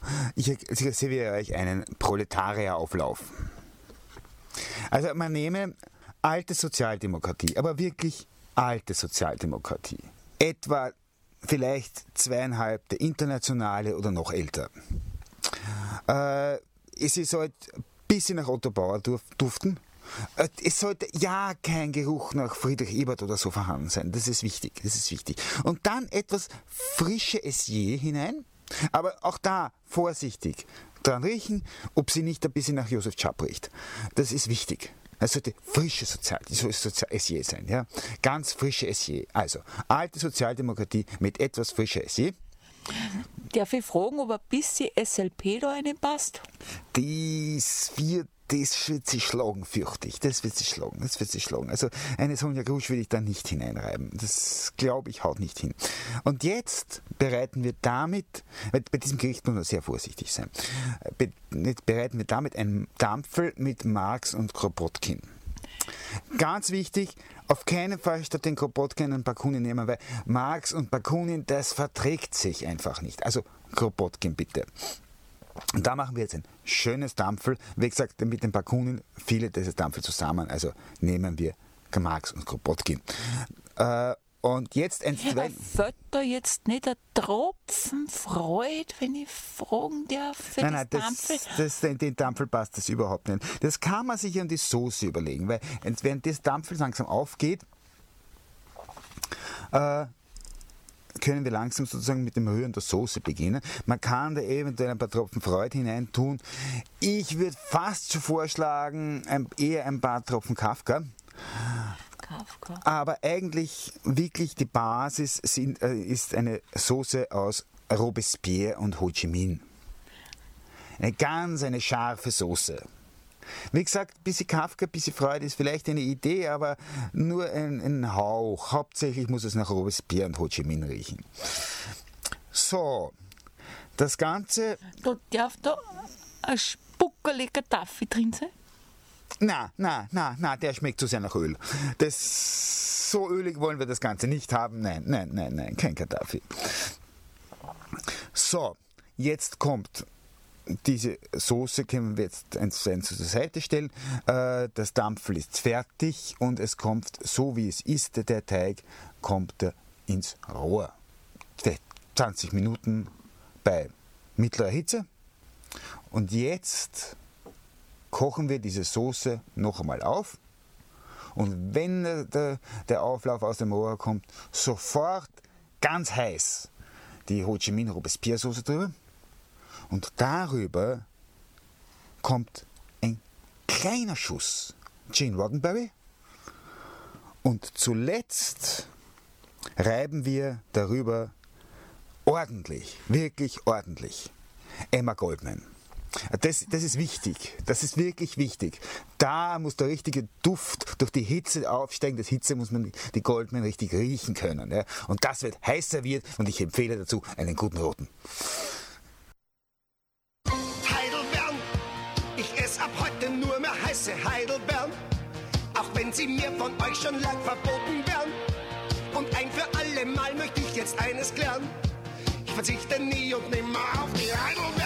Ich serviere euch einen Proletarierauflauf. Also man nehme alte Sozialdemokratie, aber wirklich alte Sozialdemokratie. Etwa vielleicht 2,5 der internationale oder noch älter. Es sollte ein bisschen nach Otto Bauer duften. Es sollte ja kein Geruch nach Friedrich Ebert oder so vorhanden sein. Das ist wichtig. Und dann etwas frische Essier hinein, aber auch da vorsichtig dran riechen, ob sie nicht ein bisschen nach Josef Schaap riecht. Das ist wichtig. Es sollte frische Essier sein. Ja? Ganz frische Essier. Also alte Sozialdemokratie mit etwas frischer Essier. Darf ich fragen, ob ein bisschen SLP da reinpasst? Das wird sie schlagen, fürchte ich. Das wird sie schlagen. Also eine Sonja Grusch will ich da nicht hineinreiben. Das, glaube ich, haut nicht hin. Und jetzt bereiten wir damit, bei diesem Gericht muss man sehr vorsichtig sein, bereiten wir damit einen Dampfel mit Marx und Kropotkin. Ganz wichtig, auf keinen Fall statt den Kropotkin und Bakunin nehmen, weil Marx und Bakunin, das verträgt sich einfach nicht. Also Kropotkin bitte. Und da machen wir jetzt ein schönes Dampfel. Wie gesagt, mit dem Bakunin viele dieses Dampfel zusammen. Also nehmen wir Marx und Kropotkin. Und jetzt ein fällt da jetzt nicht ein Tropfen Freude, wenn ich fragen darf für Nein, Dampfel? den Dampfel passt das überhaupt nicht. Das kann man sich an die Soße überlegen, weil während das Dampfel langsam aufgeht, können wir langsam sozusagen mit dem Rühren der Soße beginnen. Man kann da eventuell ein paar Tropfen Freude hineintun. Ich würde fast schon vorschlagen, eher ein paar Tropfen Kafka. Aber eigentlich wirklich die Basis ist eine Soße aus Robespierre und Ho Chi Minh. Eine scharfe Soße. Wie gesagt, ein bisschen Kafka, ein bisschen Freude ist vielleicht eine Idee, aber nur ein Hauch. Hauptsächlich muss es nach Robespierre und Ho Chi Minh riechen. So, das Ganze... Da darf da ein spuckerlecker Taffee drin sein? Na, der schmeckt zu sehr nach Öl. So ölig wollen wir das Ganze nicht haben. Nein, kein Gaddafi. So, jetzt kommt diese Soße, können wir jetzt eins zur Seite stellen. Das Dampfel ist fertig und es kommt, so wie es ist, der Teig kommt ins Rohr. 20 Minuten bei mittlerer Hitze. Und jetzt kochen wir diese Soße noch einmal auf und wenn der Auflauf aus dem Rohr kommt, sofort ganz heiß die Ho Chi Minh Robespierre Soße drüber und darüber kommt ein kleiner Schuss Gene Roddenberry und zuletzt reiben wir darüber ordentlich, wirklich ordentlich, Emma Goldman. Das ist wichtig, das ist wirklich wichtig. Da muss der richtige Duft durch die Hitze aufsteigen. Das Hitze muss man die Goldman richtig riechen können. Ja? Und das wird heiß serviert und ich empfehle dazu einen guten roten. Heidelbeeren, ich esse ab heute nur mehr heiße Heidelbeeren. Auch wenn sie mir von euch schon lang verboten werden. Und ein für alle Mal möchte ich jetzt eines klären. Ich verzichte nie und nimmer auf die Heidelbeeren.